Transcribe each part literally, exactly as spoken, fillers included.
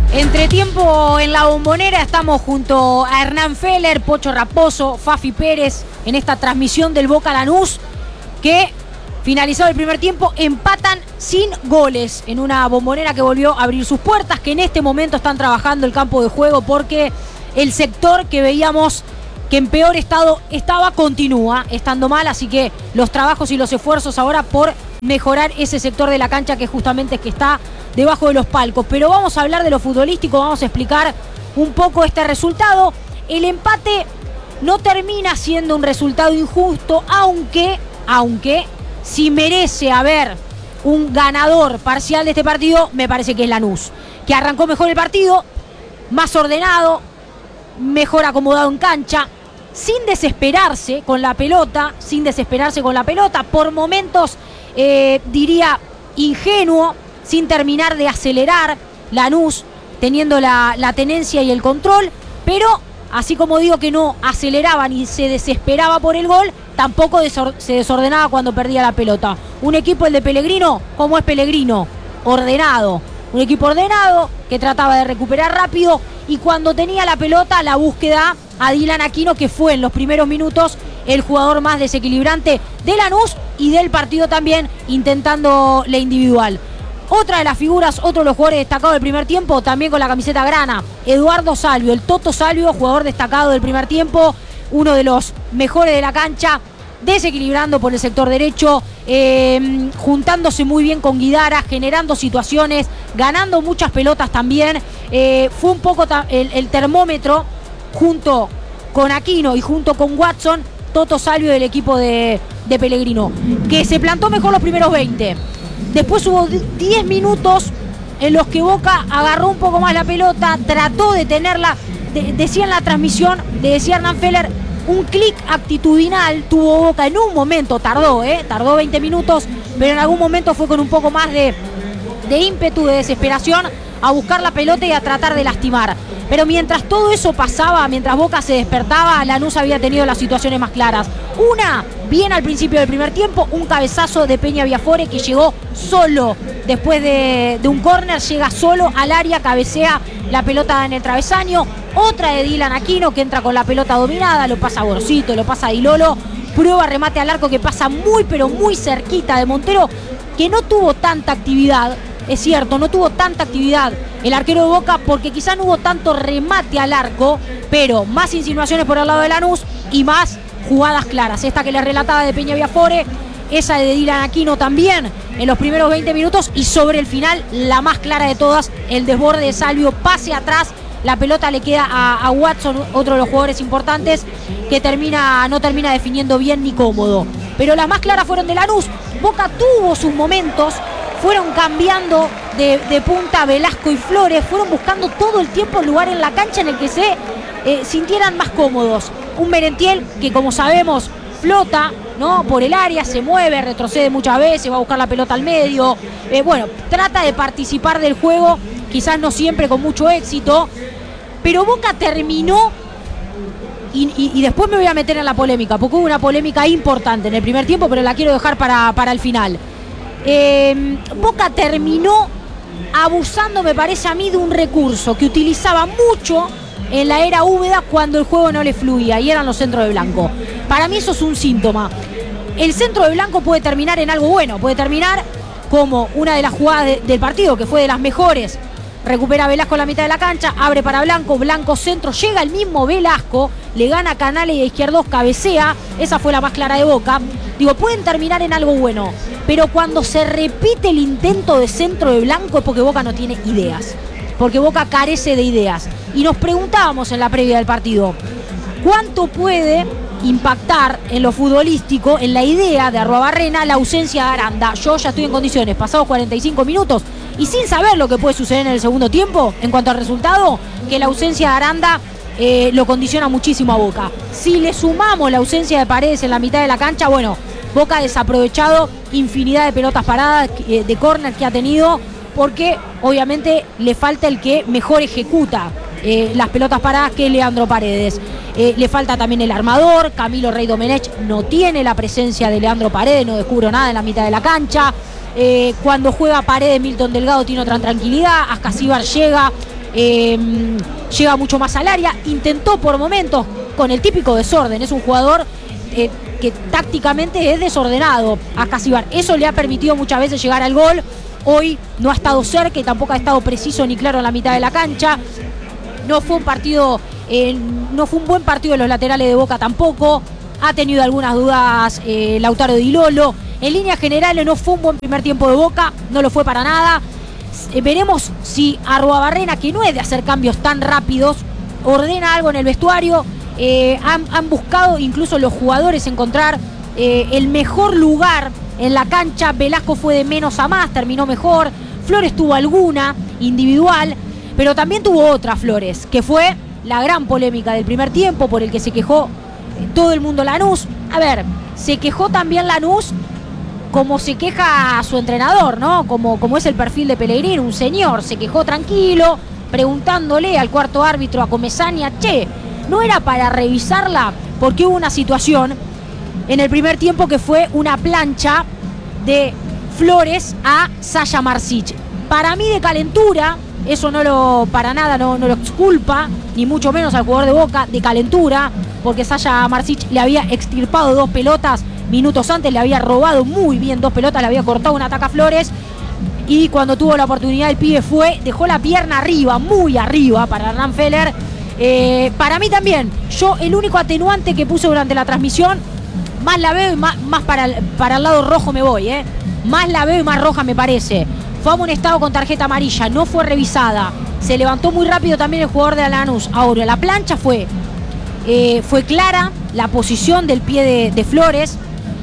Entretiempo en la Bombonera, estamos junto a Hernán Feller, Pocho Raposo, Fafi Pérez en esta transmisión del Boca Lanús, que finalizado el primer tiempo empatan sin goles en una Bombonera que volvió a abrir sus puertas, que en este momento están trabajando el campo de juego porque el sector que veíamos que en peor estado estaba continúa estando mal, así que los trabajos y los esfuerzos ahora por mejorar ese sector de la cancha que justamente es que está debajo de los palcos. Pero vamos a hablar de lo futbolístico, vamos a explicar un poco este resultado. El empate no termina siendo un resultado injusto, aunque, aunque si merece haber un ganador parcial de este partido, me parece que es Lanús, que arrancó mejor el partido, más ordenado, mejor acomodado en cancha, sin desesperarse con la pelota, sin desesperarse con la pelota, por momentos eh, diría ingenuo, sin terminar de acelerar. Lanús teniendo la, la tenencia y el control, pero así como digo que no aceleraba ni se desesperaba por el gol, tampoco desor- se desordenaba cuando perdía la pelota. Un equipo, el de Pellegrino, como es Pellegrino, ordenado, un equipo ordenado que trataba de recuperar rápido y cuando tenía la pelota, la búsqueda a Dylan Aquino, que fue en los primeros minutos el jugador más desequilibrante de Lanús y del partido también, intentando la individual. Otra de las figuras, otro de los jugadores destacados del primer tiempo, también con la camiseta grana, Eduardo Salvio, el Toto Salvio, jugador destacado del primer tiempo, uno de los mejores de la cancha, desequilibrando por el sector derecho, eh, juntándose muy bien con Guidara, generando situaciones, ganando muchas pelotas también. Eh, fue un poco el, el termómetro junto con Aquino y junto con Watson, Toto Salvio del equipo de, de Pellegrino, que se plantó mejor los primeros veinte. Después hubo diez minutos en los que Boca agarró un poco más la pelota, trató de tenerla, de, decía en la transmisión, le decía Hernán Feller, un clic actitudinal tuvo Boca en un momento, tardó, ¿eh? tardó veinte minutos, pero en algún momento fue con un poco más de, de ímpetu, de desesperación, a buscar la pelota y a tratar de lastimar. Pero mientras todo eso pasaba, mientras Boca se despertaba, Lanús había tenido las situaciones más claras. Una, bien al principio del primer tiempo, un cabezazo de Peña Viafore que llegó solo, después de, de un córner, llega solo al área, cabecea la pelota en el travesaño. Otra de Dylan Aquino que entra con la pelota dominada, lo pasa a Gorosito, lo pasa a Di Lolo, prueba remate al arco que pasa muy pero muy cerquita de Montero, que no tuvo tanta actividad. Es cierto, no tuvo tanta actividad el arquero de Boca porque quizá no hubo tanto remate al arco, pero más insinuaciones por el lado de Lanús y más jugadas claras. Esta que les relataba de Peña Viafore, esa de Dylan Aquino también en los primeros veinte minutos y sobre el final la más clara de todas, el desborde de Salvio, pase atrás, la pelota le queda a, a Watson, otro de los jugadores importantes que termina, no termina definiendo bien ni cómodo. Pero las más claras fueron de Lanús. Boca tuvo sus momentos, fueron cambiando de, de punta Velasco y Flores, fueron buscando todo el tiempo el lugar en la cancha en el que se eh, sintieran más cómodos. Un Merentiel que, como sabemos, flota, ¿no?, por el área, se mueve, retrocede muchas veces, va a buscar la pelota al medio. Eh, bueno, trata de participar del juego, quizás no siempre con mucho éxito, pero Boca terminó, y, y, y después me voy a meter en la polémica, porque hubo una polémica importante en el primer tiempo, pero la quiero dejar para, para el final. Eh, Boca terminó abusando, me parece a mí, de un recurso que utilizaba mucho en la era Úbeda cuando el juego no le fluía, y eran los centros de Blanco. Para mí eso es un síntoma. El centro de Blanco puede terminar en algo bueno, puede terminar como una de las jugadas de, del partido, que fue de las mejores. Recupera Velasco en la mitad de la cancha, abre para Blanco, Blanco centro, llega el mismo Velasco, le gana Canales y a Izquierdos, cabecea, esa fue la más clara de Boca. Digo, pueden terminar en algo bueno, pero cuando se repite el intento de centro de Blanco es porque Boca no tiene ideas, porque Boca carece de ideas. Y nos preguntábamos en la previa del partido, ¿cuánto puede impactar en lo futbolístico, en la idea de Arruabarrena, la ausencia de Aranda? Yo ya estoy en condiciones, pasados cuarenta y cinco minutos, y sin saber lo que puede suceder en el segundo tiempo, en cuanto al resultado, que la ausencia de Aranda eh, lo condiciona muchísimo a Boca. Si le sumamos la ausencia de Paredes en la mitad de la cancha, bueno, Boca ha desaprovechado infinidad de pelotas paradas, eh, de córner que ha tenido, porque obviamente le falta el que mejor ejecuta eh, las pelotas paradas, que es Leandro Paredes. Eh, le falta también el armador, Camilo Rey Domenech no tiene la presencia de Leandro Paredes, no descubro nada en la mitad de la cancha. Eh, cuando juega Paredes, Milton Delgado tiene otra tranquilidad, Ascasíbar llega, eh, llega mucho más al área, intentó por momentos con el típico desorden, es un jugador eh, que tácticamente es desordenado a Acasibar, eso le ha permitido muchas veces llegar al gol. Hoy no ha estado cerca y tampoco ha estado preciso ni claro en la mitad de la cancha. No fue un partido, eh, no fue un buen partido de los laterales de Boca tampoco. Ha tenido algunas dudas eh, Lautaro Di Lolo. En líneas generales no fue un buen primer tiempo de Boca, no lo fue para nada. Eh, veremos si Arruabarrena, que no es de hacer cambios tan rápidos, ordena algo en el vestuario. Eh, han, han buscado incluso los jugadores encontrar eh, el mejor lugar en la cancha. Velasco fue de menos a más, terminó mejor. Flores tuvo alguna individual, pero también tuvo otra Flores, que fue la gran polémica del primer tiempo por el que se quejó todo el mundo Lanús. A ver, se quejó también Lanús como se queja a su entrenador, ¿no? Como, como es el perfil de Pellegrini, un señor. Se quejó tranquilo, preguntándole al cuarto árbitro, a Comesaña, che, ¿no era para revisarla? Porque hubo una situación en el primer tiempo que fue una plancha de Flores a Sasha Marsic. Para mí de calentura, eso no lo, para nada no, no lo exculpa, ni mucho menos al jugador de Boca, de calentura, porque Sasha Marsic le había extirpado dos pelotas minutos antes, le había robado muy bien dos pelotas, le había cortado un ataque a Flores, y cuando tuvo la oportunidad el pibe fue, dejó la pierna arriba, muy arriba para Hernán Feller. Eh, para mí también, yo el único atenuante que puse durante la transmisión, más la veo y más, más para, el, para el lado rojo me voy, ¿eh? Más la veo y más roja me parece. Fue amonestado con tarjeta amarilla, no fue revisada. Se levantó muy rápido también el jugador de Lanús. Ahora, la plancha fue, eh, fue clara, la posición del pie de, de Flores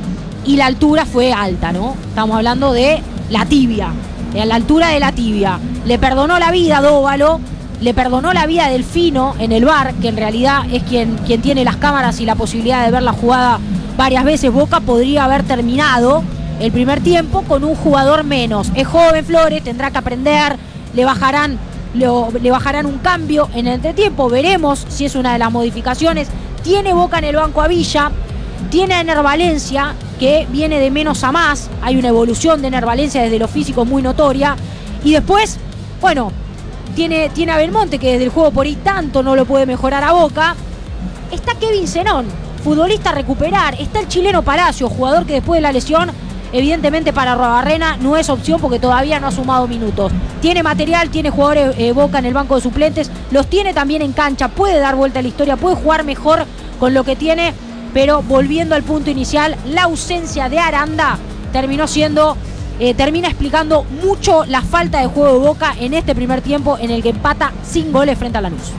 y la altura fue alta, ¿no? Estamos hablando de la tibia, de la altura de la tibia. Le perdonó la vida a Dóvalo, le perdonó la vida a Delfino en el V A R, que en realidad es quien, quien tiene las cámaras y la posibilidad de ver la jugada varias veces. Boca podría haber terminado el primer tiempo con un jugador menos. Es joven Flores, tendrá que aprender, le bajarán, le, le bajarán un cambio en el entretiempo, veremos si es una de las modificaciones. Tiene Boca en el banco a Villa, tiene a Ener Valencia, que viene de menos a más, hay una evolución de Ener Valencia desde lo físico muy notoria, y después, bueno, tiene, tiene a Belmonte, que desde el juego por ahí tanto no lo puede mejorar a Boca. Está Kevin Zenón, futbolista a recuperar, está el chileno Palacio, jugador que después de la lesión, evidentemente para Arruabarrena no es opción porque todavía no ha sumado minutos. Tiene material, tiene jugadores eh, Boca en el banco de suplentes, los tiene también en cancha, puede dar vuelta a la historia, puede jugar mejor con lo que tiene, pero volviendo al punto inicial, la ausencia de Aranda terminó siendo, eh, termina explicando mucho la falta de juego de Boca en este primer tiempo en el que empata sin goles frente a Lanús.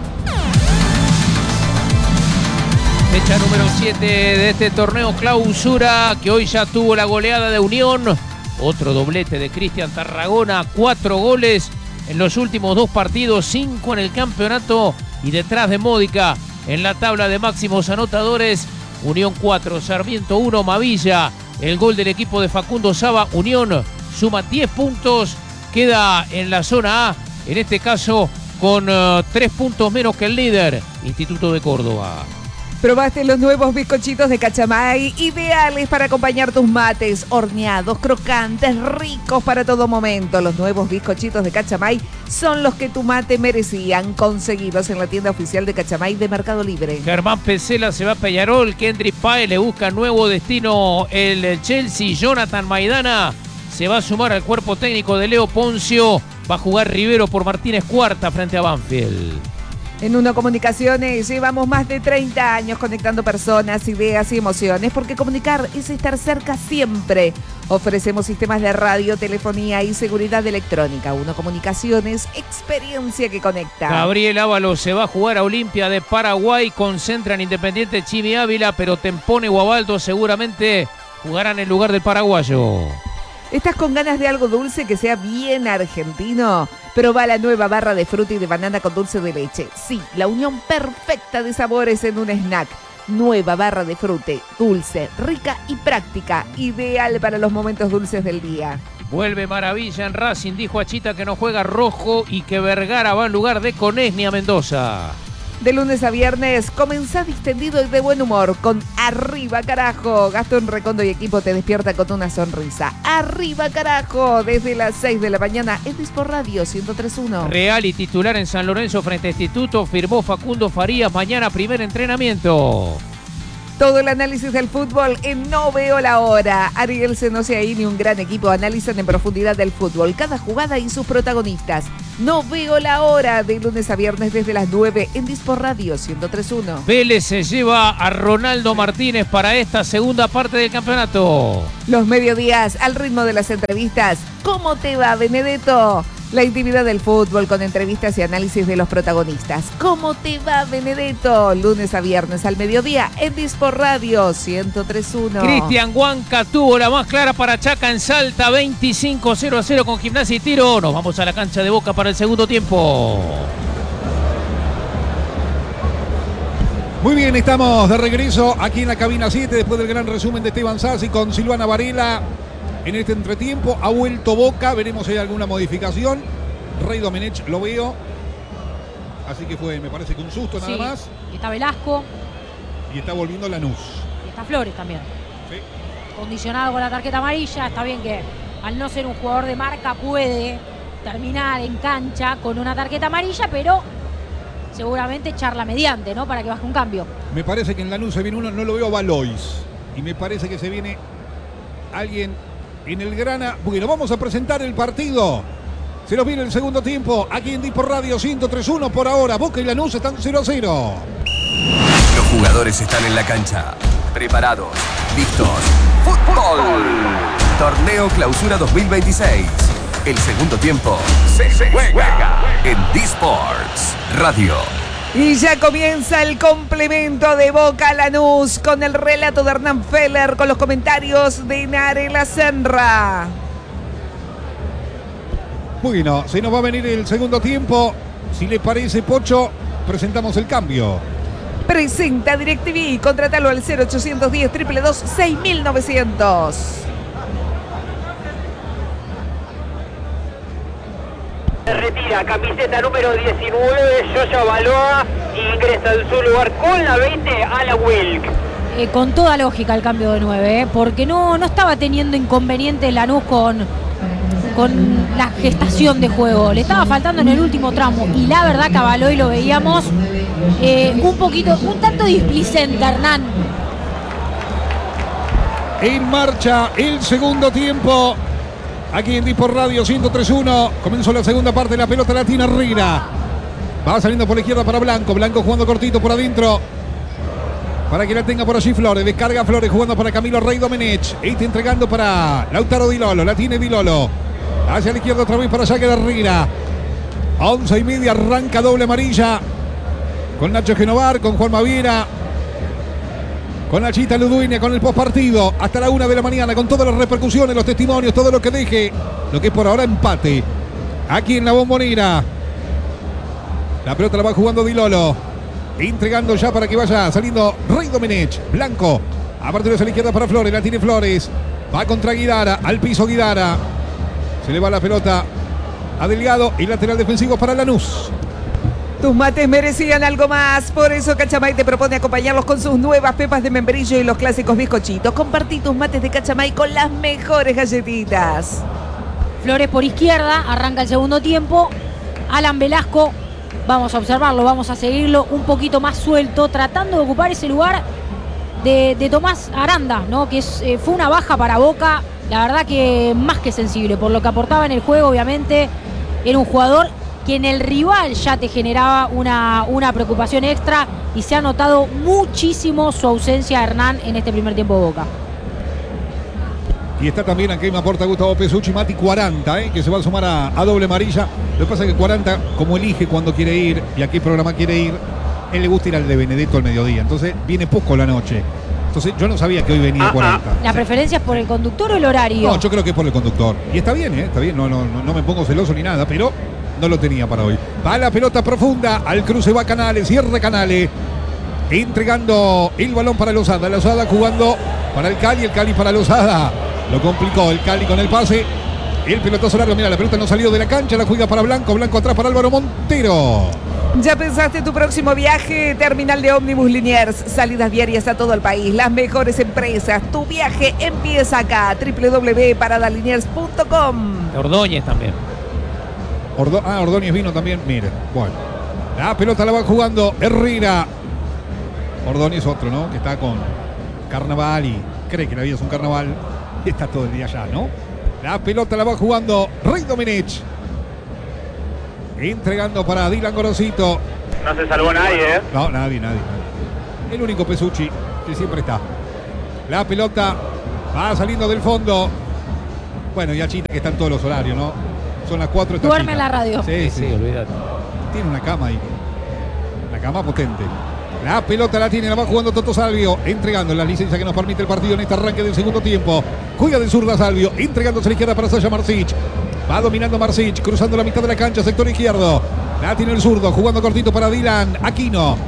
Fecha número siete de este torneo clausura, que hoy ya tuvo la goleada de Unión. Otro doblete de Cristian Tarragona, cuatro goles en los últimos dos partidos, cinco en el campeonato, y detrás de Módica en la tabla de máximos anotadores. Unión cuatro, Sarmiento uno, Mavilla. El gol del equipo de Facundo Saba. Unión suma diez puntos, queda en la zona A, en este caso con uh, tres puntos menos que el líder, Instituto de Córdoba. Probaste los nuevos bizcochitos de Cachamay, ideales para acompañar tus mates, horneados, crocantes, ricos para todo momento. Los nuevos bizcochitos de Cachamay son los que tu mate merecían, conseguidos en la tienda oficial de Cachamay de Mercado Libre. Germán Pesela se va a Peñarol, Kendrick Páez le busca nuevo destino el Chelsea, Jonathan Maidana se va a sumar al cuerpo técnico de Leo Poncio, va a jugar Rivero por Martínez Cuarta frente a Banfield. En Uno Comunicaciones llevamos más de treinta años conectando personas, ideas y emociones, porque comunicar es estar cerca siempre. Ofrecemos sistemas de radio, telefonía y seguridad electrónica. Uno Comunicaciones, experiencia que conecta. Gabriel Ábalos se va a jugar a Olimpia de Paraguay, concentra en Independiente Chimi Ávila, pero Tempone o Abaldo seguramente jugarán en lugar del paraguayo. ¿Estás con ganas de algo dulce que sea bien argentino? Probá la nueva barra de fruta y de banana con dulce de leche. Sí, la unión perfecta de sabores en un snack. Nueva barra de frute, dulce, rica y práctica. Ideal para los momentos dulces del día. Vuelve Maravilla en Racing, dijo Achita que no juega Rojo y que Vergara va en lugar de Conesni a Mendoza. De lunes a viernes, comenzá distendido y de buen humor con Arriba Carajo. Gastón Recondo y equipo te despierta con una sonrisa. Arriba Carajo, desde las seis de la mañana en Dispor Radio ciento tres punto uno. Real y titular en San Lorenzo frente a Instituto, firmó Facundo Farías. Mañana primer entrenamiento. Todo el análisis del fútbol en No Veo la Hora. Ariel Senosiaín y un gran equipo analizan en profundidad del fútbol, cada jugada y sus protagonistas. No Veo la Hora, de lunes a viernes desde las nueve en Dispor Radio ciento tres punto uno. Vélez se lleva a Ronaldo Martínez para esta segunda parte del campeonato. Los mediodías al ritmo de las entrevistas. ¿Cómo te va, Benedetto? La intimidad del fútbol con entrevistas y análisis de los protagonistas. ¿Cómo te va, Benedetto? Lunes a viernes al mediodía en Dispor Radio ciento tres punto uno. Cristian Huanca tuvo la más clara para Chaca en Salta, veinticinco cero a cero con Gimnasia y Tiro. Nos vamos a la cancha de Boca para el segundo tiempo. Muy bien, estamos de regreso aquí en la cabina siete después del gran resumen de Esteban Sassi con Silvana Varela. En este entretiempo ha vuelto Boca, veremos si hay alguna modificación. Rey Domenech lo veo. Así que fue, me parece que un susto nada Sí, más. y está Velasco. Y está volviendo Lanús. Y está Flores también. Sí. Condicionado con la tarjeta amarilla. Está bien que al no ser un jugador de marca puede terminar en cancha con una tarjeta amarilla, pero seguramente charla mediante, ¿no? Para que baje un cambio. Me parece que en Lanús se viene uno, no lo veo a Valois. Y me parece que se viene alguien en el Grana. Bueno, vamos a presentar el partido. Se nos viene el segundo tiempo aquí en Dispor Radio ciento tres punto uno. Por ahora, Boca y Lanús están cero a cero. Los jugadores están en la cancha, preparados, listos. ¡Fútbol! Torneo Clausura dos mil veintiséis. El segundo tiempo se juega en Disports Radio. Y ya comienza el complemento de Boca Lanús con el relato de Hernán Feller, con los comentarios de Narela Senra. Bueno, se nos va a venir el segundo tiempo. Si le parece, Pocho, presentamos el cambio. Presenta DirecTV, contratalo al cero ochocientos diez, dos dos dos, seis mil novecientos. Se retira camiseta número diecinueve, Yoya Baloa, ingresa en su lugar con la veinte a la Wilk. Eh, con toda lógica el cambio de nueve, ¿eh? Porque no, no estaba teniendo inconvenientes Lanús con, con la gestación de juego. Le estaba faltando en el último tramo. Y la verdad que a Baloy lo veíamos eh, un poquito, un tanto displicente, Hernán. En marcha el segundo tiempo. Aquí en Dispor Radio ciento tres punto uno. Comenzó la segunda parte. La pelota latina Herrera. Va saliendo por la izquierda para Blanco. Blanco jugando cortito por adentro. Para que la tenga por allí Flores. Descarga Flores jugando para Camilo Rey Domenech. Este entregando para Lautaro Di Lolo. La tiene Di Lolo. Hacia la izquierda otra vez para allá que Herrera. A once y media arranca doble amarilla. Con Nacho Genovar, con Juan Maviera. Con Nachita Ludueña, con el postpartido, hasta la una de la mañana, con todas las repercusiones, los testimonios, todo lo que deje, lo que es por ahora empate. Aquí en la Bombonera. La pelota la va jugando Di Lolo. Entregando ya para que vaya saliendo Rey Domenech. Blanco. A partir de la izquierda para Flores, la tiene Flores. Va contra Guidara, al piso Guidara. Se le va la pelota a Delgado y lateral defensivo para Lanús. Tus mates merecían algo más, por eso Cachamay te propone acompañarlos con sus nuevas pepas de membrillo y los clásicos bizcochitos. Compartí tus mates de Cachamay con las mejores galletitas. Flores por izquierda, arranca el segundo tiempo. Alan Velasco, vamos a observarlo, vamos a seguirlo un poquito más suelto, tratando de ocupar ese lugar de, de Tomás Aranda, ¿no? Que es, eh, fue una baja para Boca, la verdad que más que sensible, por lo que aportaba en el juego, obviamente. Era un jugador que en el rival ya te generaba una, una preocupación extra, y se ha notado muchísimo su ausencia, Hernán, en este primer tiempo de Boca. Y está también aquí me aporta Gustavo Pesucci, Mati cuarenta, ¿eh? Que se va a sumar a, a doble amarilla. Lo que pasa es que cuarenta, como elige cuando quiere ir y a qué programa quiere ir, él le gusta ir al de Benedetto al mediodía. Entonces viene poco la noche. Entonces yo no sabía que hoy venía Ah, cuarenta. ¿La preferencia es por el conductor o el horario? No, yo creo que es por el conductor. Y está bien, ¿eh? Está bien, no, no, no, no me pongo celoso ni nada, pero no lo tenía para hoy. Va la pelota profunda, al cruce va Canales, cierre Canales. Entregando el balón para Lozada. Lozada jugando para el Cali, el Cali para Lozada. Lo complicó el Cali con el pase. El pelotazo largo, mira, la pelota no salió de la cancha, la juega para Blanco. Blanco atrás para Álvaro Montero. ¿Ya pensaste tu próximo viaje? Terminal de Ómnibus Liniers. Salidas diarias a todo el país. Las mejores empresas. Tu viaje empieza acá. doble u doble u doble u punto parada liniers punto com. Ordóñez también. Ordo- ah, Ordóñez vino también. Mire, bueno. La pelota la va jugando Herrera. Ordóñez otro, ¿no? Que está con carnaval y cree que la vida es un carnaval. Y está todo el día allá, ¿no? La pelota la va jugando Rey Domenech. Entregando para Dylan Gorosito. No se salvó nadie, ¿eh? No, nadie, nadie, nadie. El único Pesucci que siempre está. La pelota va saliendo del fondo. Bueno, ya Chita que está en todos los horarios, ¿no? Son las cuatro. está Duerme Chita. en la radio. Sí, sí, Sí, olvídate. Tiene una cama ahí. Una cama potente. La pelota la tiene, la va jugando Toto Salvio. Entregando la licencia que nos permite el partido en este arranque del segundo tiempo. Juega de zurda Salvio. Entregándose a la izquierda para Sasha Marsic. Va dominando Marsic, cruzando la mitad de la cancha, sector izquierdo. La tiene el zurdo, jugando cortito para Dylan Aquino.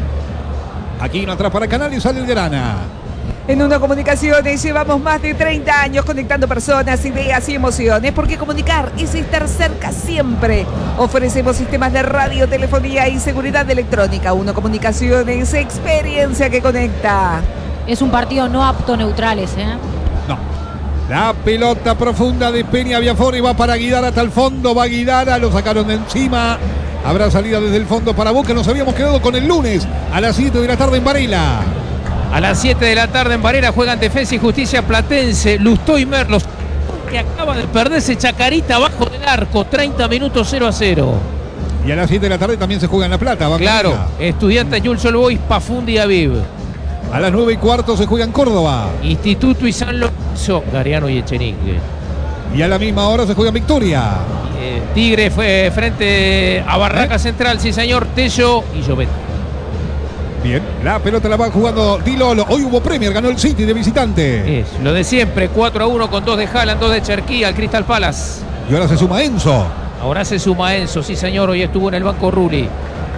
Aquino atrás para Canales, sale el Grana. En Uno Comunicaciones llevamos más de treinta años conectando personas, ideas y emociones, porque comunicar es estar cerca siempre. Ofrecemos sistemas de radio, telefonía y seguridad electrónica. Uno Comunicaciones, experiencia que conecta. Es un partido no apto neutrales, ¿eh? No. La pelota profunda de Peña Biafori va para Guidara hasta el fondo. Va Guidara, lo sacaron de encima. Habrá salida desde el fondo para Boca. Nos habíamos quedado con el lunes a las siete de la tarde en Varela. A las siete de la tarde en Varela juegan Defensa y Justicia Platense. Lustó y Merlos, que acaba de perderse Chacarita abajo del arco. treinta minutos cero a cero. Y a las siete de la tarde también se juega en La Plata. Va Claro, Canela. Estudiantes Jules All Boys, Pafundi y Aviv. A las nueve y cuarto se juega en Córdoba. Instituto y San Lorenzo, Gariano y Echenique. Y a la misma hora se juega en Victoria. Eh, Tigre fue frente a Barraca ¿Eh? Central, sí señor, Tello y Llobet. Bien, la pelota la va jugando Di Lolo. Hoy hubo Premier, ganó el City de visitante. Es lo de siempre, cuatro a uno con dos de Haaland, dos de Cherquí al Crystal Palace. Y ahora se suma Enzo. Ahora se suma Enzo, sí señor, hoy estuvo en el banco Rulli.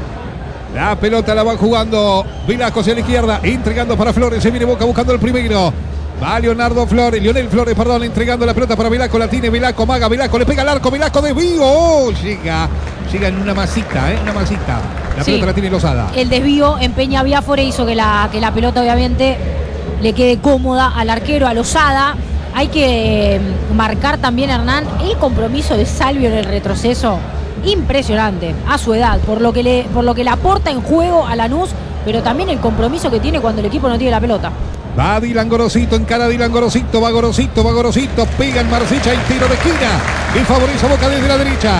La pelota la va jugando Velasco hacia la izquierda, entregando para Flores, se viene Boca buscando el primero. Va Leonardo Flores, Lionel Flores, perdón, entregando la pelota para Velasco, la tiene Velasco, maga, Velasco, le pega al arco, Velasco desvío, oh, llega, llega en una masita, ¿eh? Una masita. La Sí. pelota la tiene Lozada. El desvío en Peña Biafore hizo que la, que la pelota obviamente le quede cómoda al arquero, a Lozada. Hay que eh, marcar también, Hernán, el compromiso de Salvio en el retroceso. Impresionante, a su edad, por lo que le, por lo que le aporta en juego a Lanús, pero también el compromiso que tiene cuando el equipo no tiene la pelota. Va Dylan Gorosito, encara Dylan Gorosito, va Gorosito, va Gorosito, pega en Marsicha y tiro de esquina. Y favorece a Boca desde la derecha.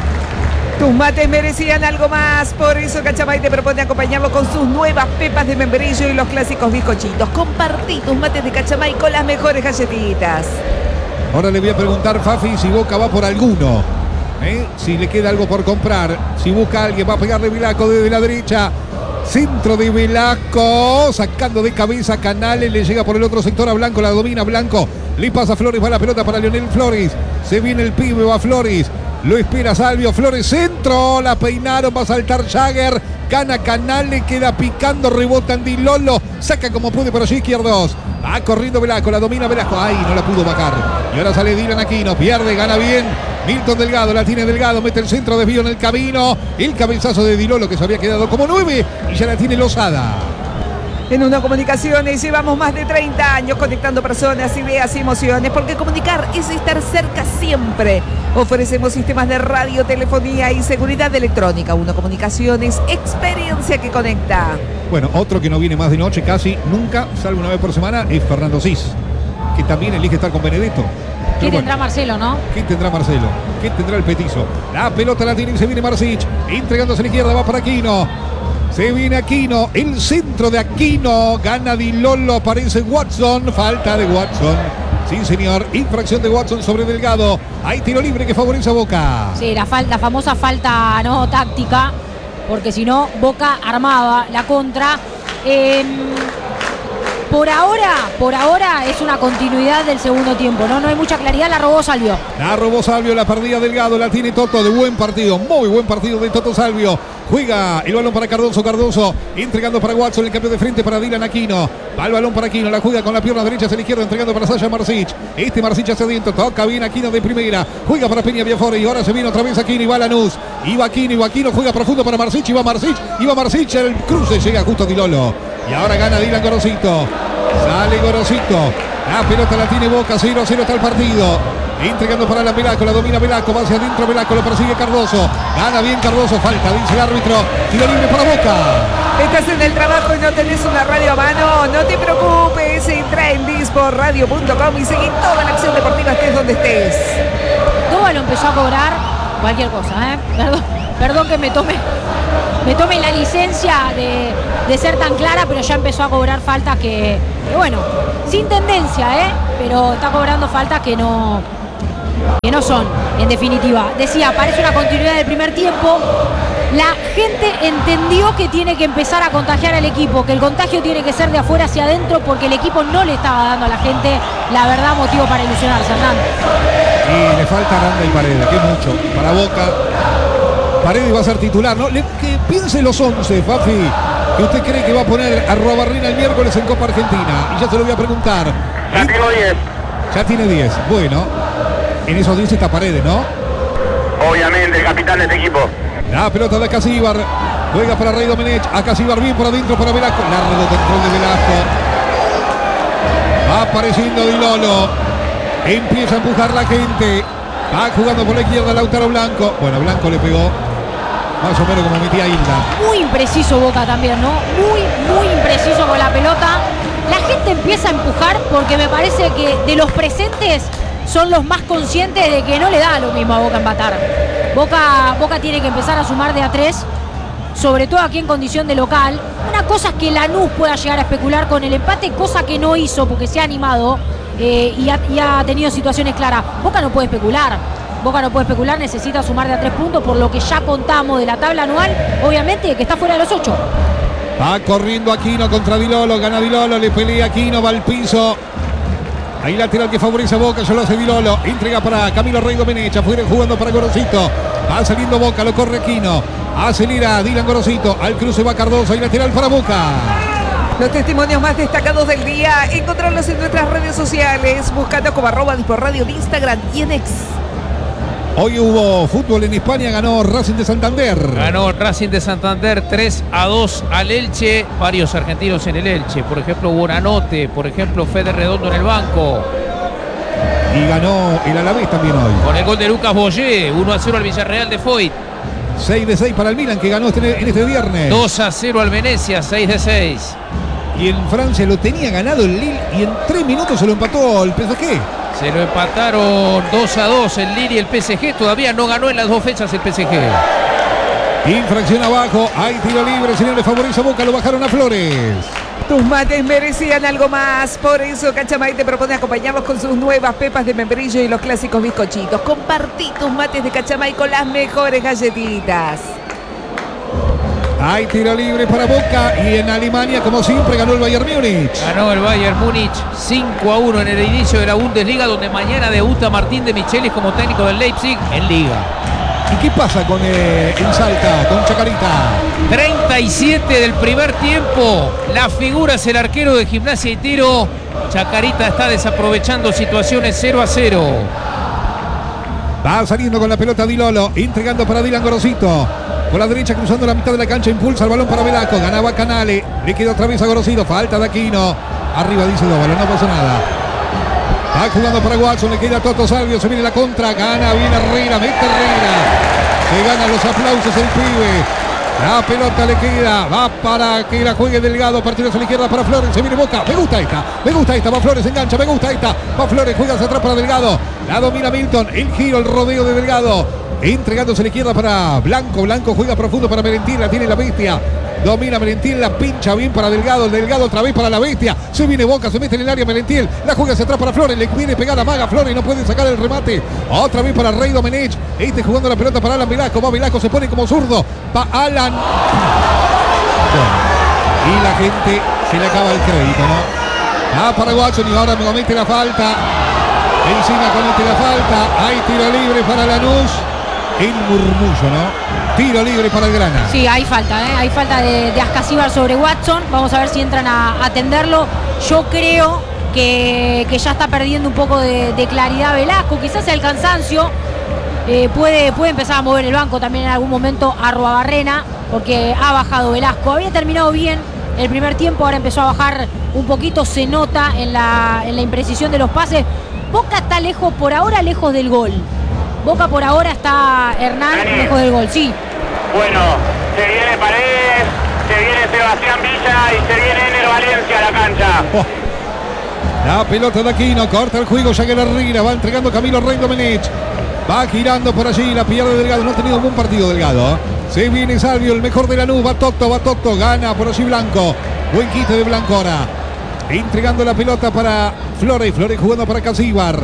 Tus mates merecían algo más, por eso Cachamay te propone acompañarlo con sus nuevas pepas de membrillo y los clásicos bizcochitos. Compartí tus mates de Cachamay con las mejores galletitas. Ahora le voy a preguntar, Fafi, si Boca va por alguno. ¿Eh? Si le queda algo por comprar, si busca a alguien, va a pegarle Velasco desde la derecha. Centro de Velasco, sacando de cabeza Canales, le llega por el otro sector a Blanco, la domina Blanco, le pasa Flores, va la pelota para Lionel Flores, se viene el pibe, va Flores, lo espera Salvio, Flores, centro, la peinaron, va a saltar Jagger, gana Canales, queda picando, rebota Di Lolo, saca como puede por allí izquierdos, va corriendo Velasco, la domina Velasco, ay, no la pudo bajar, y ahora sale Dylan Aquino, pierde, gana bien, Milton Delgado, la tiene Delgado, mete el centro, desvío en el camino, el cabezazo de Di Lolo que se había quedado como nueve y ya la tiene Lozada. En Uno Comunicaciones llevamos más de treinta años conectando personas, ideas y emociones, porque comunicar es estar cerca siempre. Ofrecemos sistemas de radio, telefonía y seguridad electrónica. Uno Comunicaciones, experiencia que conecta. Bueno, otro que no viene más de noche casi nunca, salvo una vez por semana, es Fernando Cis, que también elige estar con Benedetto. ¿Qué Pero tendrá bueno, Marcelo, no? ¿qué tendrá Marcelo? ¿Qué tendrá el petizo? La pelota la tiene y se viene Marsic, entregándose a la izquierda, va para Aquino. Se viene Aquino, el centro de Aquino, gana Di Lolo, aparece Watson, falta de Watson. Sí, señor, infracción de Watson sobre Delgado. Hay tiro libre que favorece a Boca. Sí, la, fal- la famosa falta no táctica, porque si no, Boca armaba la contra. Eh, por ahora, por ahora es una continuidad del segundo tiempo, ¿no? No hay mucha claridad, la robó Salvio. La robó Salvio, la perdía Delgado, la tiene Toto, de buen partido, muy buen partido de Toto Salvio. Juega el balón para Cardoso, Cardoso entregando para Watson, el cambio de frente para Dylan Aquino. Va el balón para Aquino, la juega con la pierna derecha hacia la izquierda, entregando para Sasha Marsic. Este Marsic hacia adentro, toca bien Aquino de primera, juega para Peña Biafore y ahora se viene otra vez Aquino y va Lanús. Iba Aquino, iba Aquino, juega profundo para Marsic, iba Marsic, iba Marsic, el cruce llega justo Di Lolo. Y ahora gana Dylan Gorosito. Sale Gorosito. La pelota la tiene Boca, cero a cero está el partido. Entregando para la Velasco, la domina Velasco, va hacia adentro Velasco, lo persigue Cardoso. Gana bien Cardoso, falta, dice el árbitro. Tiro libre para Boca. Estás en el trabajo y no tenés una radio a mano, no te preocupes, entra en dispor radio punto com y seguí toda la acción deportiva estés donde estés. Toba lo empezó a cobrar cualquier cosa, ¿eh? Perdón, perdón que me tome, me tome la licencia de, de ser tan clara, pero ya empezó a cobrar faltas que, que, bueno, sin tendencia, ¿eh? Pero está cobrando faltas que no, que no son, en definitiva. Decía, parece una continuidad del primer tiempo. La gente entendió que tiene que empezar a contagiar al equipo, que el contagio tiene que ser de afuera hacia adentro, porque el equipo no le estaba dando a la gente, la verdad, motivo para ilusionarse, Hernán. Y le falta Aranda y Paredes, que es mucho para Boca. Paredes va a ser titular, ¿no? Le, que piense los once, Fafi, que usted cree que va a poner a Robarrina el miércoles en Copa Argentina. Y ya se lo voy a preguntar. Ya tengo diez. Ya tiene diez. Bueno, en esos diez está Paredes, ¿no? Obviamente, el capitán de este equipo. La pelota de Acasíbar. Juega para Rey Domenech. Acasíbar bien por adentro para Velasco. Largo control de Velasco. Va apareciendo Di Lolo. Empieza a empujar la gente. Va jugando por la izquierda Lautaro Blanco. Bueno, Blanco le pegó. Más o menos como metía Hilda. Muy impreciso Boca también, ¿no? Muy, muy impreciso con la pelota. La gente empieza a empujar porque me parece que de los presentes son los más conscientes de que no le da lo mismo a Boca empatar. Boca, Boca tiene que empezar a sumar de a tres, sobre todo aquí en condición de local. Una cosa es que Lanús pueda llegar a especular con el empate, cosa que no hizo porque se ha animado eh, y, ha, y ha tenido situaciones claras. Boca no puede especular. Boca no puede especular, necesita sumar de a tres puntos por lo que ya contamos de la tabla anual, obviamente que está fuera de los ocho. Va corriendo Aquino contra Di Lolo, gana Di Lolo, le pelea Aquino, va al piso. Ahí lateral que favorece a Boca, ya lo hace Di Lolo. Entrega para Camilo Rey Domenech, afuera jugando para Gorosito. Va saliendo Boca, lo corre Aquino. Acelera Dylan Gorosito, al cruce va Cardoso, ahí lateral para Boca. Los testimonios más destacados del día, encontrarlos en nuestras redes sociales, buscando como arroba Dispor Radio de Instagram y en X. Hoy hubo fútbol en España, ganó Racing de Santander. Ganó Racing de Santander tres a dos al Elche. Varios argentinos en el Elche. Por ejemplo, Buonanotte. Por ejemplo, Fede Redondo en el banco. Y ganó el Alavés también hoy. Con el gol de Lucas Boyé. uno a cero al Villarreal de Foyt. seis de seis para el Milan, que ganó este, en este viernes. dos a cero al Venecia. seis de seis. Y en Francia lo tenía ganado el Lille y en tres minutos se lo empató el P S G. Se lo empataron dos a dos el Lille y el P S G. Todavía no ganó en las dos fechas el P S G. Infracción abajo. Hay tiro libre. Señor, le favorece a Boca. Lo bajaron a Flores. Tus mates merecían algo más. Por eso Cachamay te propone acompañarlos con sus nuevas pepas de membrillo y los clásicos bizcochitos. Compartí tus mates de Cachamay con las mejores galletitas. Hay tiro libre para Boca y en Alemania, como siempre, ganó el Bayern Múnich. Ganó el Bayern Múnich cinco a uno en el inicio de la Bundesliga, donde mañana debuta Martín de Michelis como técnico del Leipzig en Liga. ¿Y qué pasa con eh, en Salta, con Chacarita? treinta y siete del primer tiempo. La figura es el arquero de Gimnasia y Tiro. Chacarita está desaprovechando situaciones cero a cero. Va saliendo con la pelota Di Lolo, entregando para Dylan Gorosito. Por la derecha, cruzando la mitad de la cancha, impulsa el balón para Velasco. Ganaba Canale, le queda otra vez a Gorosito. Falta de Aquino. Arriba dice Dóvalo, no pasa nada. Va jugando para Watson, le queda Toto Salvio, se viene la contra. Gana bien Herrera, mete Herrera. Se ganan los aplausos el pibe. La pelota le queda, va para que la juegue Delgado, partido a la izquierda para Flores, se viene Boca, me gusta esta, me gusta esta, va Flores, engancha, me gusta esta, va Flores, juega hacia atrás para Delgado, la domina Milton, el giro, el rodeo de Delgado, entregándose a la izquierda para Blanco, Blanco juega profundo para Merentiel, la tiene la bestia, domina Merentiel, la pincha bien para Delgado, el Delgado otra vez para la bestia, se viene Boca, se mete en el área Merentiel, la juega hacia atrás para Flores, le viene pegada Maga, Flores no puede sacar el remate, otra vez para Rey Domenech, este jugando la pelota para Alan Velasco, va Velasco, se pone como zurdo, va Alan, bueno, y la gente se le acaba el crédito, ¿no? Va para Watson y ahora comete la falta. Encima comete la falta. Hay tiro libre para Lanús. El murmullo, ¿no? Tiro libre para el Grana. Sí, hay falta, ¿eh? Hay falta de, de Ascasíbar sobre Watson. Vamos a ver si entran a, a atenderlo. Yo creo que, que ya está perdiendo un poco de, de claridad Velasco. Quizás el cansancio. Eh, puede, puede empezar a mover el banco también en algún momento a Arruabarrena, porque ha bajado Velasco. Había terminado bien el primer tiempo, ahora empezó a bajar un poquito. Se nota en la, en la imprecisión de los pases. Boca está lejos, por ahora lejos del gol. Boca por ahora está Hernán Dani. lejos del gol, sí. Bueno, se viene Paredes, se viene Sebastián Villa y se viene Ener Valencia a la cancha. Oh. La pelota de Aquino, corta el juego, ya que la Rira, va entregando Camilo Rey Domenech. Va girando por allí, la pierde Delgado, no ha tenido un buen partido Delgado. Se viene Salvio, el mejor de Lanús, va Toto, va Toto, gana por allí Blanco. Buen quite de Blanco ahora. Entregando la pelota para Flores, Flores jugando para Casíbar.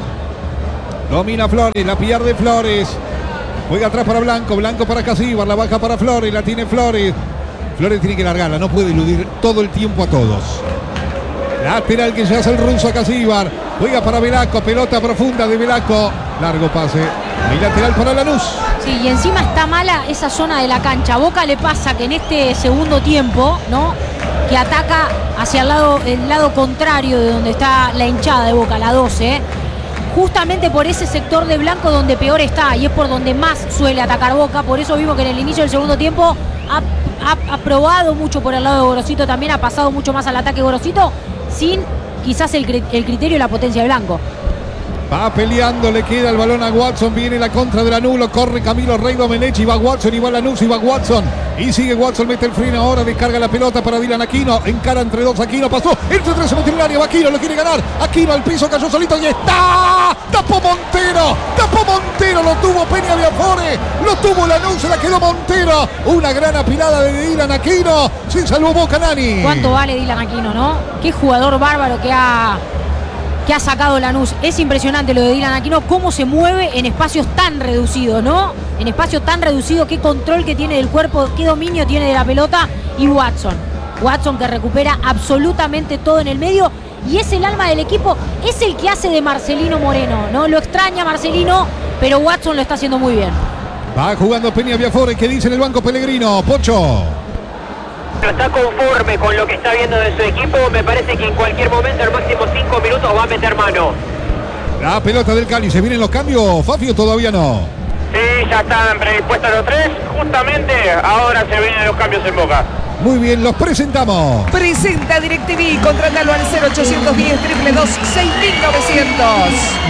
Domina Flores, la pierde Flores. Juega atrás para Blanco, Blanco para Casíbar, la baja para Flores, la tiene Flores. Flores tiene que largarla, no puede eludir todo el tiempo a todos. Lateral que se hace el ruso a Casíbar. Juega para Velasco, pelota profunda de Velasco. Largo pase. Y lateral para Lanús. Sí, y encima está mala esa zona de la cancha. Boca le pasa que en este segundo tiempo, ¿no? Que ataca hacia el lado, el lado contrario de donde está la hinchada de Boca, la doce, ¿eh? Justamente por ese sector de Blanco donde peor está y es por donde más suele atacar Boca. Por eso vimos que en el inicio del segundo tiempo ha, ha, ha probado mucho por el lado de Gorosito, también ha pasado mucho más al ataque Gorosito, sin quizás el, el criterio y la potencia de Blanco. Va peleando, le queda el balón a Watson, viene la contra de Lanús, lo corre Camilo Rey Domenech, y va Watson, y va Lanús, y va Watson, y sigue Watson, mete el freno ahora, descarga la pelota para Dylan Aquino, encara entre dos, Aquino pasó, entre tres se metió en el área, va Aquino, lo quiere ganar, Aquino al piso, cayó solito y está, tapó Montero, tapó Montero, lo tuvo Peña Biafore, lo tuvo Lanús, se la quedó Montero, una gran apilada de Dylan Aquino, se salvó Boca, Nani. ¿Cuánto vale Dylan Aquino, no? Qué jugador bárbaro que ha... que ha sacado Lanús. Es impresionante lo de Dylan Aquino, cómo se mueve en espacios tan reducidos, ¿no? En espacios tan reducidos, qué control que tiene del cuerpo, qué dominio tiene de la pelota. Y Watson, Watson que recupera absolutamente todo en el medio y es el alma del equipo, es el que hace de Marcelino Moreno, ¿no? Lo extraña Marcelino, pero Watson lo está haciendo muy bien. Va jugando Peña Biafore, que dice en el banco Pellegrino, Pocho. Está conforme con lo que está viendo de su equipo. Me parece que en cualquier momento, al máximo cinco minutos, va a meter mano. La pelota del Cali, ¿se vienen los cambios, Fafio? Todavía no. Sí, ya están predispuestos los tres. Justamente ahora se vienen los cambios en Boca. Muy bien, los presentamos. Presenta DirecTV, contrátalo al cero ochocientos diez, dos dos dos, seis mil novecientos.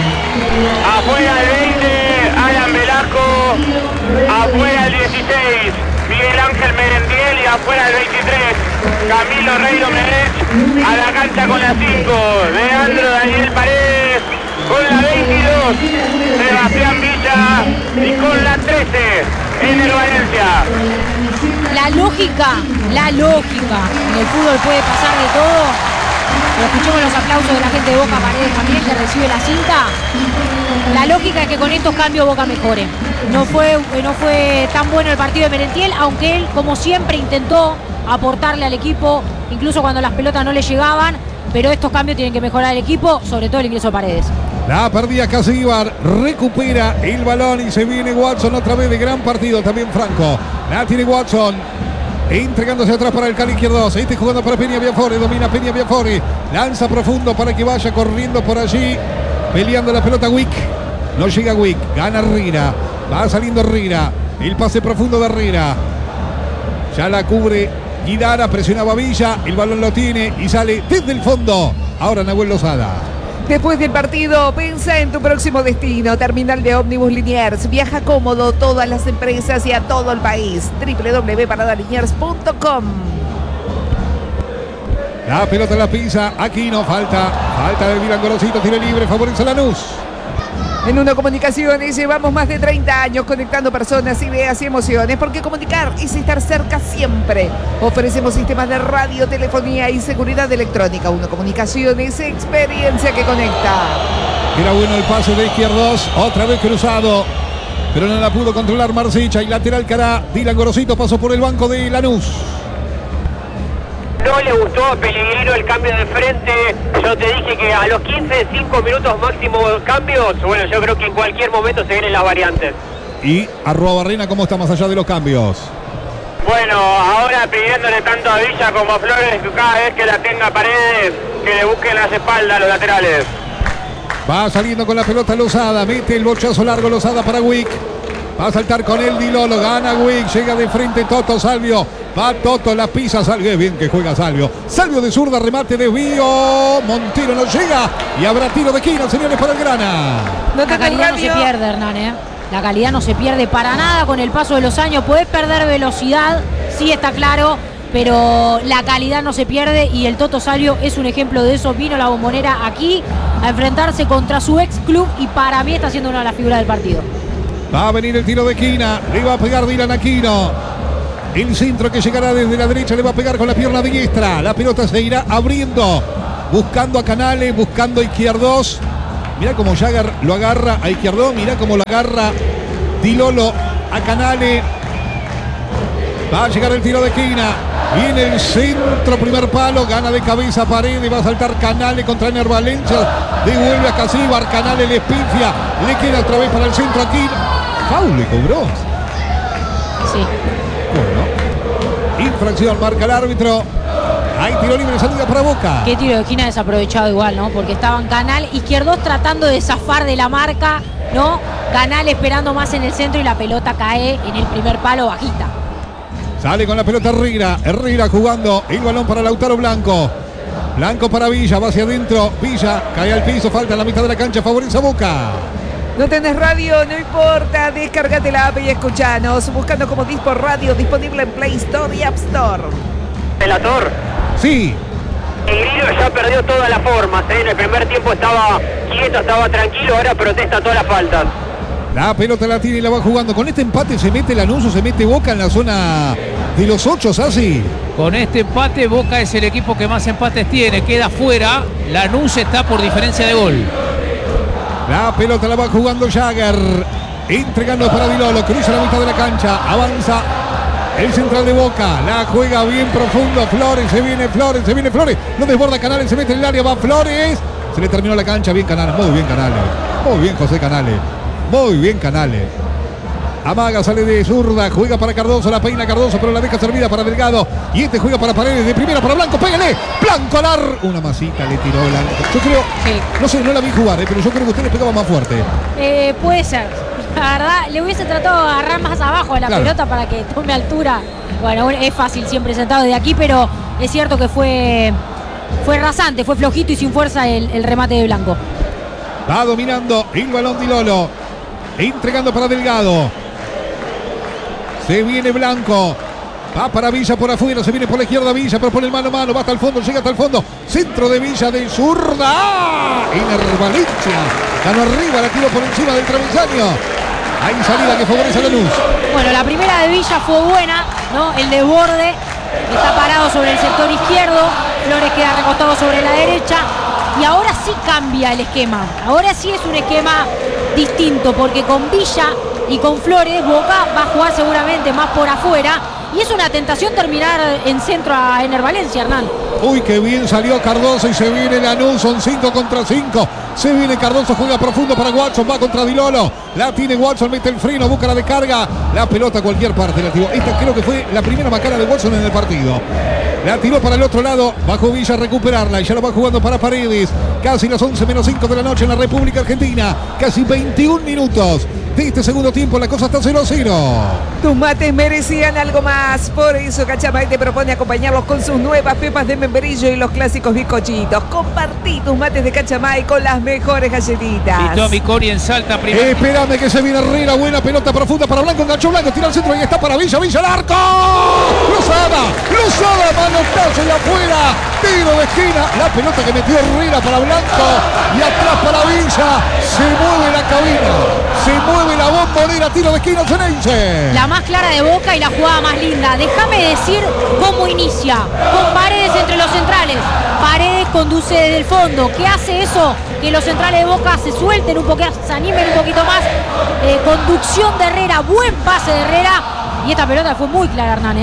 Afuera el veinte, Alan Velasco. Afuera el dieciséis, Miguel Ángel Merendiel. Y afuera el veintitrés, Camilo Rey Domenech. A la cancha con la cinco, Leandro Daniel Paredes. Con la veintidós, Sebastián Villa. Y con la trece, Ener Valencia. La lógica, la lógica. En el fútbol puede pasar de todo. Pero escuchemos los aplausos de la gente de Boca, Paredes también, que recibe la cinta. La lógica es que con estos cambios Boca mejore. No fue, no fue tan bueno el partido de Merentiel, aunque él, como siempre, intentó aportarle al equipo, incluso cuando las pelotas no le llegaban. Pero estos cambios tienen que mejorar el equipo, sobre todo el ingreso de Paredes. La perdía Casíbar, recupera el balón y se viene Watson otra vez de gran partido. También Franco, la tiene Watson, entregándose atrás para el Cali izquierdo. Este jugando para Peña Biafore, domina Peña Biafore, lanza profundo para que vaya corriendo por allí, peleando la pelota Wick. No llega Wick, gana Rira, va saliendo Rira, el pase profundo de Rira. Ya la cubre Guidara, presionaba Villa, el balón lo tiene y sale desde el fondo. Ahora Nahuel Lozada. Después del partido, piensa en tu próximo destino. Terminal de ómnibus Liniers. Viaja cómodo, todas las empresas y a todo el país. doble u doble u doble u punto parada liniers punto com. La pelota en la pisa, aquí no falta. Falta de Dylan Gorosito, tiro libre, favorece Lanús. En Uno Comunicaciones llevamos más de treinta años conectando personas, ideas y emociones, porque comunicar es estar cerca siempre. Ofrecemos sistemas de radio, telefonía y seguridad electrónica. Uno Comunicaciones, experiencia que conecta. Era bueno el pase de izquierdos, otra vez cruzado, pero no la pudo controlar Marsicha y lateral cara. Dylan Gorosito pasó por el banco de Lanús. no le gustó a Pellegrino el cambio de frente. Yo te dije que a los quince, cinco minutos máximo cambios. Bueno, yo creo que en cualquier momento se vienen las variantes. Y Arruabarrena, ¿cómo está más allá de los cambios? Bueno, ahora pidiéndole tanto a Villa como a Flores que cada vez que la tenga Paredes, que le busquen las espaldas a los laterales. Va saliendo con la pelota Lozada, mete el bochazo largo Lozada para Wick. Va a saltar con él Di Lolo, gana Wick, llega de frente Toto Salvio. Va Toto, la pisa Salvio, bien que juega Salvio. Salvio de zurda, remate, desvío. Montero no llega y habrá tiro de esquina, señores, para el Grana. La calidad no se pierde, Hernán, ¿eh? La calidad no se pierde para nada con el paso de los años. Podés perder velocidad, sí está claro, pero la calidad no se pierde y el Toto Salvio es un ejemplo de eso. Vino la Bombonera aquí a enfrentarse contra su ex club y para mí está siendo una de las figuras del partido. Va a venir el tiro de esquina, le va a pegar Dylan Aquino. El centro que llegará desde la derecha le va a pegar con la pierna diestra. La pelota se irá abriendo, buscando a Canales, buscando a Izquierdos. Mirá cómo Jagger lo agarra a Izquierdos, mirá cómo lo agarra Di Lolo a Canales. Va a llegar el tiro de esquina. Viene el centro, primer palo, gana de cabeza Paredes, va a saltar Canales contra Ener Valencia. Devuelve a Casíbar, Canales le espifia, le queda otra vez para el centro aquí. Foul le cobró. Sí. Bueno, infracción, marca el árbitro. Hay tiro libre, salida para Boca. Qué tiro de esquina desaprovechado igual, ¿no? Porque estaban Canal, Izquierdos tratando de zafar de la marca, ¿no? Canal esperando más en el centro y la pelota cae en el primer palo bajita. Sale con la pelota Herrera, Herrera jugando el balón para Lautaro Blanco. Blanco para Villa, va hacia adentro, Villa cae al piso, falta en la mitad de la cancha, favorece a Boca. No tenés radio, no importa, descargate la app y escuchanos, buscando como Dispor Radio, disponible en Play Store y App Store. Relator, Sí, el Grillo ya perdió todas las formas, ¿eh? En el primer tiempo estaba quieto, estaba tranquilo, ahora protesta todas las faltas. la pelota la tiene y la va jugando. Con este empate se mete Lanús o se mete Boca en la zona de los ocho, así. Con este empate, Boca es el equipo que más empates tiene. Queda fuera. Lanús está por diferencia de gol. La pelota la va jugando Jagger. Entregando para Di Lolo. Cruza la mitad de la cancha. Avanza el central de Boca. La juega bien profundo. Flores. Se viene Flores. Se viene Flores. No desborda Canales. Se mete en el área. Va Flores. Se le terminó la cancha. Bien Canales. Muy bien Canales. Muy bien José Canales. Muy bien Canales. Amaga, sale de zurda, juega para Cardoso, la peina Cardoso, pero la deja servida para Delgado. Y este juega para Paredes, de primera para Blanco, pégale. Blanco al ar. Una masita le tiró Blanco. Yo creo, Sí. no sé, no la vi jugar, eh, pero yo creo que usted le pegaba más fuerte. Eh, puede ser. La verdad, le hubiese tratado de agarrar más abajo a la Claro. pelota para que tome altura. Bueno, es fácil siempre sentado de aquí, pero es cierto que fue, fue rasante, fue flojito y sin fuerza el, el remate de Blanco. Va dominando el balón Di Lolo. Entregando para Delgado. Se viene Blanco. Va para Villa por afuera. Se viene por la izquierda Villa. Propone el mano a mano. Va hasta el fondo. Llega hasta el fondo. Centro de Villa de zurda. ¡Ah! Ener Valencia. Ganó arriba. La tiró por encima del travesaño. Hay salida que favorece a Lanús. Bueno, la primera de Villa fue buena, ¿no? El desborde está parado sobre el sector izquierdo. Flores queda recostado sobre la derecha. Y ahora sí cambia el esquema. Ahora sí es un esquema distinto, porque con Villa y con Flores, Boca va a jugar seguramente más por afuera. Y es una tentación terminar en centro a Ener Valencia, Hernán. Uy, qué bien salió Cardoso y se viene Lanús. Son cinco contra cinco. Se viene Cardoso, juega profundo para Watson. Va contra Di Lolo. La tiene Watson, mete el freno, busca la descarga. La pelota a cualquier parte la tiró. Esta creo que fue la primera macana de Watson en el partido. La tiró para el otro lado. Bajo Villa a recuperarla. Y ya la va jugando para Paredes. Casi las once menos cinco de la noche en la República Argentina. Casi veintiún minutos de este segundo tiempo. La cosa está cero a cero. Tus mates merecían algo más. Por eso Cachamay te propone acompañarlos con sus nuevas pepas de membrillo y los clásicos bizcochitos. Compartí tus mates de Cachamay con las mejores galletitas. Pintó a Micori en Salta primero. Espérame que se viene Herrera. Buena pelota profunda para Blanco. Enganchó Blanco. Tira al centro y está para Villa. Villa al arco. Lozada. Lozada. Manotazo y afuera. Tiro de esquina. La pelota que metió Herrera para Blanco. Y atrás para Villa. Se mueve la cabina. Se mueve la bombonera. Tiro de esquina Ceneice. La más clara de Boca y la jugada más linda. Déjame decir cómo inicia. Con Paredes entre los centrales. Paredes conduce desde el fondo. ¿Qué hace eso? Que los centrales de Boca se suelten un poquito, se animen un poquito más. Eh, conducción de Herrera. Buen pase de Herrera. Y esta pelota fue muy clara, Hernán, ¿eh?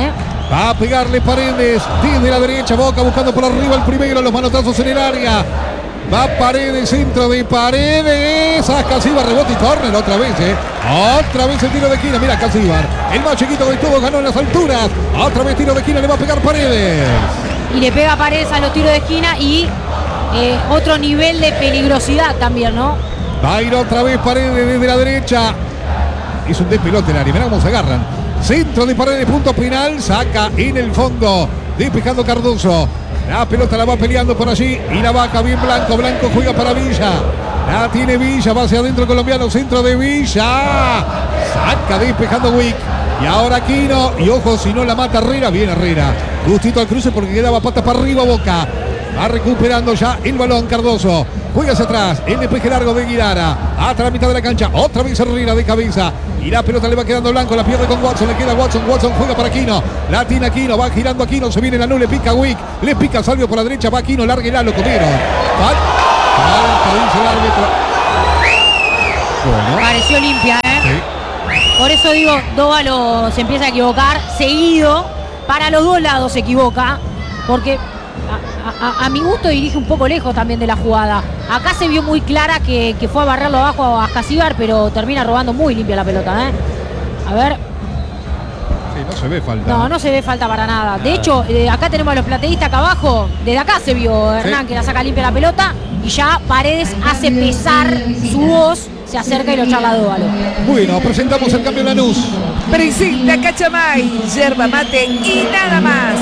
Va a pegarle Paredes desde la derecha. Boca buscando por arriba el primero. Los manotazos en el área. Va Paredes, centro de Paredes. A Casíbar, rebote y córner otra vez, ¿eh? Otra vez el tiro de esquina. Mira Casíbar. El más chiquito de todos ganó en las alturas. Otra vez tiro de esquina. Le va a pegar Paredes. Y le pega Paredes a los tiros de esquina y eh, otro nivel de peligrosidad también, ¿no? Va a ir otra vez Paredes desde la derecha. Es un despelote el área. Mirá cómo se agarran. Centro de Paredes, punto final. Saca en el fondo. Despejando Cardoso. La pelota la va peleando por allí. Y la vaca bien Blanco. Blanco juega para Villa. La tiene Villa. Va hacia adentro colombiano. Centro de Villa. Saca despejando Wick. Y ahora Aquino. Y ojo si no la mata Herrera. Bien Herrera. Justito al cruce porque quedaba patas para arriba Boca. Va recuperando ya el balón Cardoso. Juega hacia atrás. El despeje largo de Guidara. Hasta la mitad de la cancha. Otra vez Herrera de cabeza. Y la pelota le va quedando Blanco. La pierde con Watson. Le queda Watson. Watson juega para Aquino. La tiene Aquino. Va girando Aquino. Se viene la nube. Le pica Wick. Le pica Salvio por la derecha. Va Aquino. Larguela. Lo comieron. Falta, dice el árbitro. Bueno. Pareció limpia, ¿eh? Sí. Por eso digo, Dóvalo se empieza a equivocar seguido. Para los dos lados se equivoca. Porque a, a, a mi gusto dirige un poco lejos también de la jugada. Acá se vio muy clara que, que fue a barrerlo abajo a Casíbar, pero termina robando muy limpia la pelota, ¿eh? A ver. Sí, no se ve falta. No, no se ve falta para nada. De hecho, eh, acá tenemos a los plateístas acá abajo. Desde acá se vio Hernán, sí, que la saca limpia la pelota. Y ya Paredes hace pesar su voz. Se acerca y lo charla a Dóvalo. Bueno, presentamos el cambio Lanús. Presenta Cachamay, yerba mate y nada más.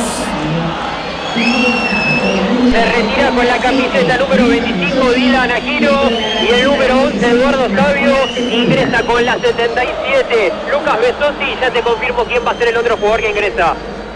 Se retira con la camiseta número veinticinco Dylan Aquino y el número once Eduardo Sabio. Ingresa con la setenta y siete Lucas Besosi. Ya te confirmo quién va a ser el otro jugador que ingresa.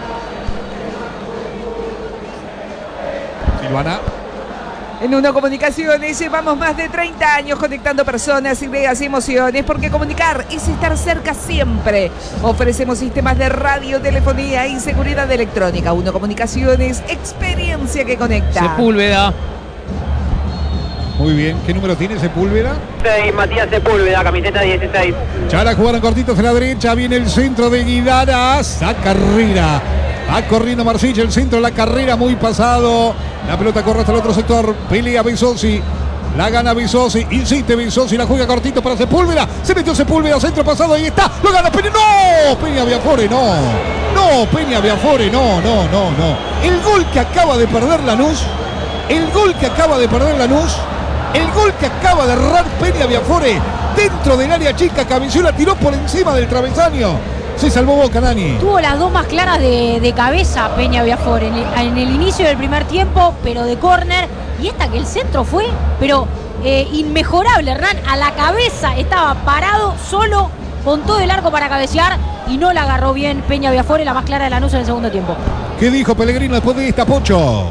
Silvana. En Uno Comunicaciones llevamos más de treinta años conectando personas, ideas y emociones, porque comunicar es estar cerca siempre. Ofrecemos sistemas de radio, telefonía y seguridad electrónica. Uno Comunicaciones, experiencia que conecta. Sepúlveda. Muy bien. ¿Qué número tiene Sepúlveda? seis, Matías Sepúlveda, camiseta dieciséis. Ya la jugaron cortitos en la derecha. Viene el centro de Guidara. Saca Herrera. Va corriendo Marcilla, el centro de la carrera muy pasado. La pelota corre hasta el otro sector. Pelea Besosi. La gana Besosi. Insiste Besosi. La juega cortito para Sepúlveda. Se metió Sepúlveda. Centro pasado. Ahí está. Lo gana Peña. ¡No! Peña Viafore. No. No. Peña Viafore. No, no, no, no. El gol que acaba de perder Lanús. El gol que acaba de perder Lanús. El gol que acaba de errar Peña Viafore. Dentro del área chica. Cabeció, la tiró por encima del travesaño. Se salvó Boca, Nani. Tuvo las dos más claras de, de cabeza Peña Viafore en el, en el inicio del primer tiempo, pero de córner. Y esta que el centro fue, pero eh, inmejorable, Hernán. A la cabeza estaba parado, solo, con todo el arco para cabecear. Y no la agarró bien Peña Viafore, la más clara de Lanús en el segundo tiempo. ¿Qué dijo Pellegrino después de esta, Pocho?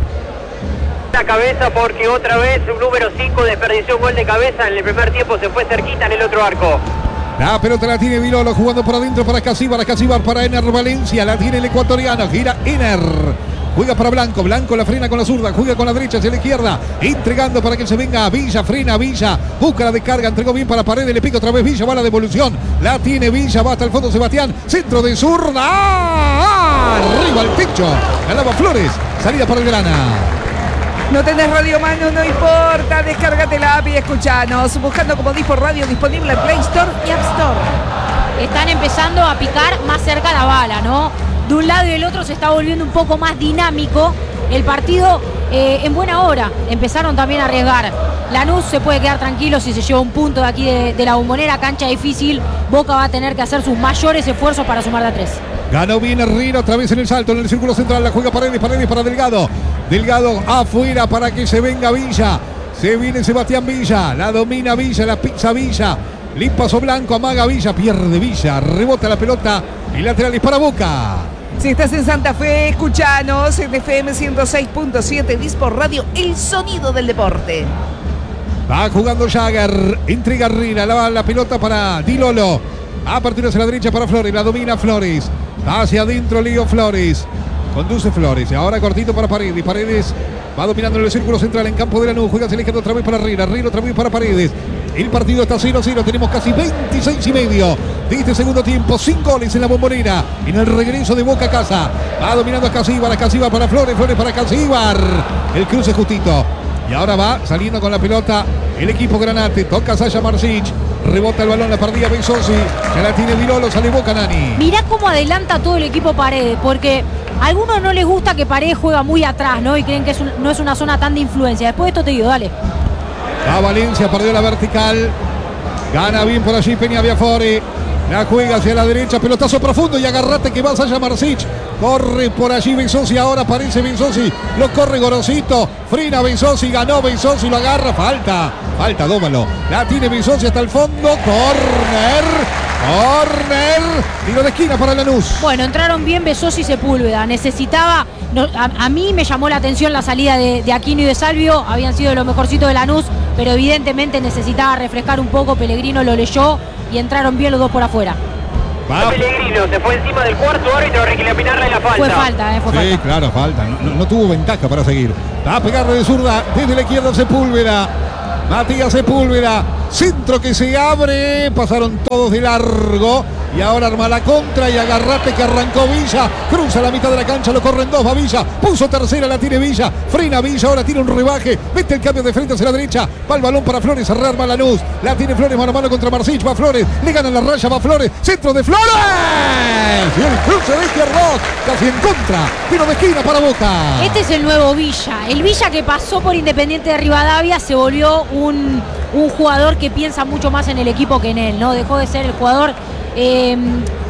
La cabeza porque otra vez un número cinco desperdició un gol de cabeza. En el primer tiempo se fue cerquita en el otro arco. La pelota la tiene Vilolo jugando por adentro para Casíbar, Casíbar para Ener Valencia, la tiene el ecuatoriano, gira Ener, juega para Blanco, Blanco la frena con la zurda, juega con la derecha hacia la izquierda, entregando para que se venga Villa, frena Villa, busca la descarga, entregó bien para Paredes, le pica otra vez Villa, va la devolución, la tiene Villa, va hasta el fondo Sebastián, centro de zurda, ¡ah! Arriba al techo, ganaba Flores, salida para el Grana. No tenés radio mano, no importa, descárgate la app y escuchanos. Buscando como Dispo Radio, disponible en Play Store y App Store. Están empezando a picar más cerca la bala, ¿no? De un lado y del otro se está volviendo un poco más dinámico el partido eh, en buena hora. Empezaron también a arriesgar. Lanús se puede quedar tranquilo si se lleva un punto de aquí de, de la Bombonera, cancha difícil. Boca va a tener que hacer sus mayores esfuerzos para sumar de a tres. Ganó bien Herrera, otra vez en el salto, en el círculo central, la juega Paredes, Paredes para Delgado. Delgado afuera para que se venga Villa. Se viene Sebastián Villa, la domina Villa, la pizza Villa. Limpazo Blanco, amaga Villa, pierde Villa, rebota la pelota y lateral es para Boca. Si estás en Santa Fe, escuchanos en F M ciento seis punto siete, Dispo Radio, el sonido del deporte. Va jugando Jagger, entrega Herrera, la, la pelota para Dilolo. A partir hacia la derecha para Flores, la domina Flores. Hacia adentro Leo Flores. Conduce Flores. Ahora cortito para Paredes. Paredes va dominando en el círculo central en campo de Lanús. Juega hacia la izquierda otra vez para Herrera. Herrera otra vez para Paredes. El partido está cero a cero. Tenemos casi veintiséis y medio de este segundo tiempo. Sin goles en la Bombonera. En el regreso de Boca a casa. Va dominando a Casíbar. A Casíbar para Flores. Flores para Casíbar. El cruce justito. Y ahora va saliendo con la pelota el equipo Granate. Toca Sasha Marsic. Rebota el balón, la perdía Benzossi. Ya la tiene Virolo, sale Boca, Nani. Mirá cómo adelanta todo el equipo Paredes, porque a algunos no les gusta que Paredes juega muy atrás, ¿no? Y creen que es un, no es una zona tan de influencia. Después de esto te digo, dale. Va Valencia, perdió la vertical. Gana bien por allí Peña Biafore. La juega hacia la derecha, pelotazo profundo y agarrate que va Sasha Marsic. Corre por allí Benzossi, ahora aparece Benzossi. Lo corre Gorosito. Frena Benzossi, ganó Benzossi, lo agarra. Falta, falta, dómalo. La tiene Benzossi hasta el fondo. Corner, corner. Tiro de esquina para Lanús. Bueno, entraron bien Benzossi y Sepúlveda. Necesitaba, no, a, a mí me llamó la atención la salida de, de Aquino y de Salvio. Habían sido de lo mejorcito de Lanús, pero evidentemente necesitaba refrescar un poco. Pellegrino lo leyó y entraron bien los dos por afuera. Va. Pellegrino se fue encima del cuarto árbitro, reclaminarle la falta. Fue falta, eh, fue Sí, falta. claro, falta. No, no- no tuvo ventaja para seguir. Va a pegarle de zurda desde la izquierda Sepúlveda. Matías Sepúlveda. Centro que se abre. Pasaron todos de largo. Y ahora arma la contra y agarrate que arrancó Villa. Cruza la mitad de la cancha, lo corren dos, va Villa. Puso tercera, la tiene Villa. Frena Villa, ahora tiene un rebaje. Mete el cambio de frente hacia la derecha. Va el balón para Flores, se rearma Lanús. La tiene Flores mano a mano contra Marsic. Va Flores, le gana la raya, va Flores. Centro de Flores. Y el cruce de izquierdos. Casi en contra. Tiro de esquina para Boca. Este es el nuevo Villa. El Villa que pasó por Independiente de Rivadavia se volvió un, un jugador que piensa mucho más en el equipo que en él, ¿no? Dejó de ser el jugador eh,